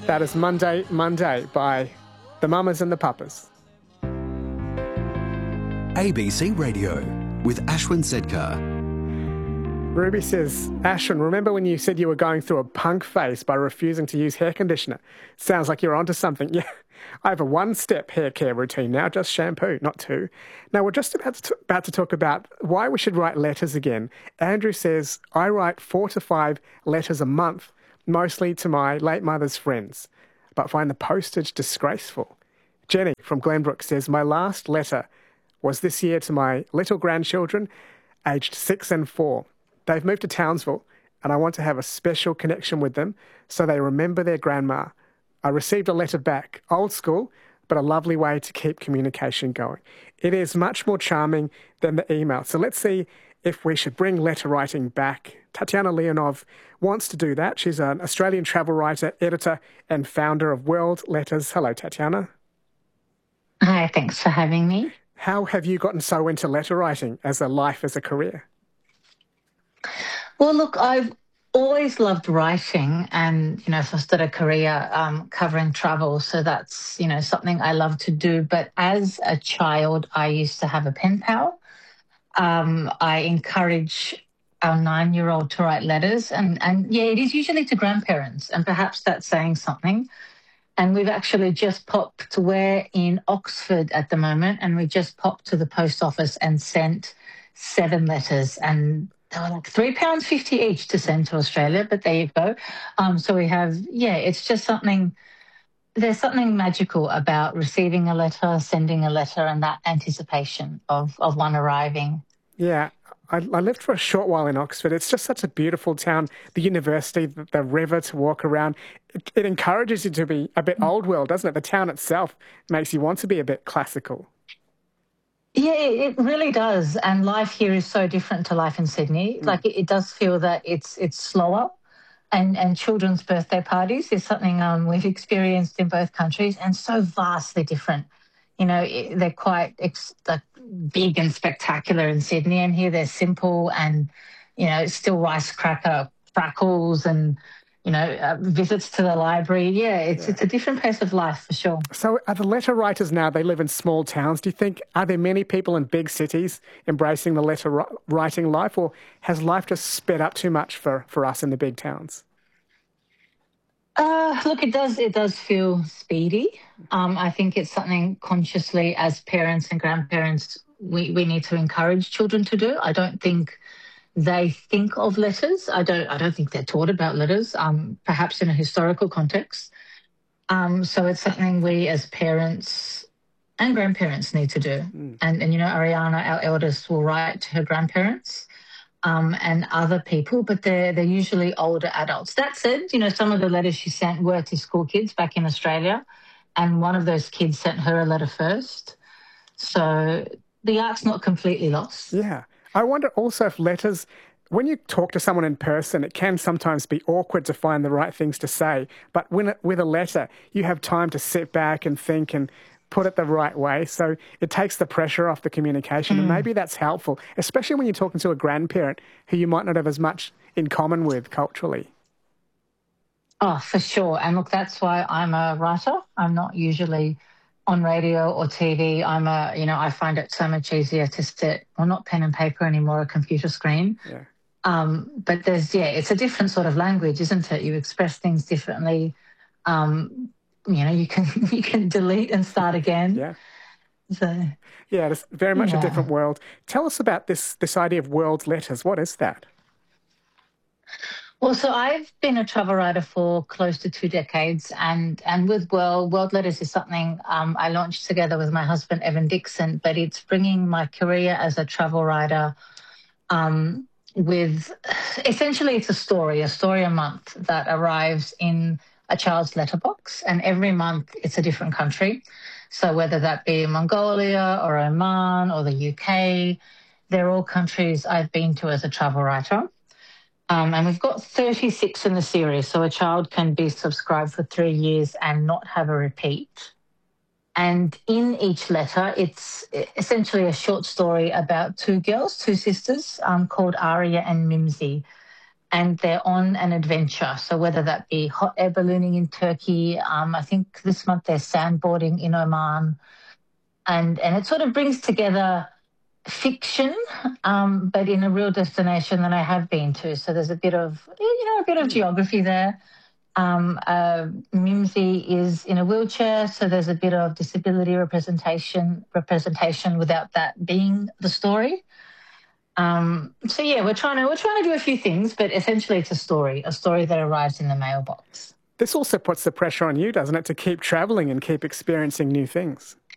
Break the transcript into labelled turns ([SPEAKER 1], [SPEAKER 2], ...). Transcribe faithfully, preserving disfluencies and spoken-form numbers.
[SPEAKER 1] That is Monday, Monday by the Mamas and the Papas.
[SPEAKER 2] A B C Radio with Ashwin Sedkar.
[SPEAKER 1] Ruby says, Ashwin, remember when you said you were going through a punk phase by refusing to use hair conditioner? Sounds like you're onto something. Yeah, I have a one-step hair care routine now, just shampoo, not two. Now, we're just about to, t- about to talk about why we should write letters again. Andrew says, I write four to five letters a month, mostly to my late mother's friends, but find the postage disgraceful. Jenny from Glenbrook says, my last letter was this year to my little grandchildren, aged six and four. They've moved to Townsville, and I want to have a special connection with them so they remember their grandma. I received a letter back, old school, but a lovely way to keep communication going. It is much more charming than the email. So let's see if we should bring letter writing back. Tatiana Leonov wants to do that. She's an Australian travel writer, editor, and founder of World Letters. Hello, Tatiana.
[SPEAKER 3] Hi, thanks for having me.
[SPEAKER 1] How have you gotten so into letter writing as a life, as a career?
[SPEAKER 3] Well, look, I've always loved writing and, you know, I started a career um, covering travel. So that's, you know, something I love to do. But as a child, I used to have a pen pal. Um, I encourage our nine-year-old to write letters. And, and, yeah, it is usually to grandparents, and perhaps that's saying something. And we've actually just popped, we're in Oxford at the moment, and we just popped to the post office and sent seven letters. And they were like three pounds fifty each to send to Australia, but there you go. Um, so we have, yeah, it's just something, there's something magical about receiving a letter, sending a letter, and that anticipation of, of one arriving.
[SPEAKER 1] Yeah, I, I lived for a short while in Oxford. It's just such a beautiful town. The university, the, the river to walk around. It, it encourages you to be a bit old world, doesn't it? The town itself makes you want to be a bit classical.
[SPEAKER 3] Yeah, it really does. And life here is so different to life in Sydney. Mm. Like it, it does feel that it's it's slower. And, and children's birthday parties is something um, we've experienced in both countries, and so vastly different. You know, it, they're quite ex- like big and spectacular in Sydney, and here they're simple and, you know, still rice cracker crackles and, you know, uh, visits to the library. Yeah, it's yeah. it's a different pace of life for sure.
[SPEAKER 1] So are the letter writers now, they live in small towns. Do you think, are there many people in big cities embracing the letter writing life, or has life just sped up too much for, for us in the big towns?
[SPEAKER 3] Uh, look, it does it does feel speedy. Um, I think it's something consciously as parents and grandparents we, we need to encourage children to do. I don't think they think of letters. I don't I don't think they're taught about letters, um, perhaps in a historical context. Um, so it's something we as parents and grandparents need to do. Mm. And, and, you know, Ariana, our eldest, will write to her grandparents. Um, and other people, but they're they're usually older adults. That said, you know, some of the letters she sent were to school kids back in Australia, and one of those kids sent her a letter first. So the art's not completely lost.
[SPEAKER 1] Yeah. I wonder also if letters, when you talk to someone in person, it can sometimes be awkward to find the right things to say. But when, with a letter, you have time to sit back and think and put it the right way. So it takes the pressure off the communication. Mm. And maybe that's helpful, especially when you're talking to a grandparent who you might not have as much in common with culturally.
[SPEAKER 3] Oh, for sure. And look, that's why I'm a writer. I'm not usually on radio or T V. I'm a, you know, I find it so much easier to sit, well, not pen and paper anymore, a computer screen.
[SPEAKER 1] Yeah.
[SPEAKER 3] Um, but there's, yeah, it's a different sort of language, isn't it? You express things differently. Um, you know, you can you can delete and start again.
[SPEAKER 1] Yeah.
[SPEAKER 3] So,
[SPEAKER 1] yeah, it's very much
[SPEAKER 3] yeah.
[SPEAKER 1] a different world. Tell us about this this idea of World Letters. What is that?
[SPEAKER 3] Well, so I've been a travel writer for close to two decades, and and with World World Letters is something um, I launched together with my husband Evan Dixon. But it's bringing my career as a travel writer um, with essentially it's a story, a story a month that arrives in a child's letterbox, and every month it's a different country. So whether that be Mongolia or Oman or the U K, they're all countries I've been to as a travel writer. Um, and we've got thirty-six in the series, so a child can be subscribed for three years and not have a repeat. And in each letter, it's essentially a short story about two girls, two sisters, um, called Aria and Mimsy. and they're on an adventure. So whether that be hot air ballooning in Turkey, um, I think this month they're sandboarding in Oman, and and it sort of brings together fiction, um, but in a real destination that I have been to. So there's a bit of, you know, a bit of geography there. Um, uh, Mimsy is in a wheelchair, so there's a bit of disability representation representation without that being the story. Um, so yeah, we're trying to we're trying to do a few things, but essentially it's a story, a story that arrives in the mailbox.
[SPEAKER 1] This also puts the pressure on you, doesn't it, to keep travelling and keep experiencing new things?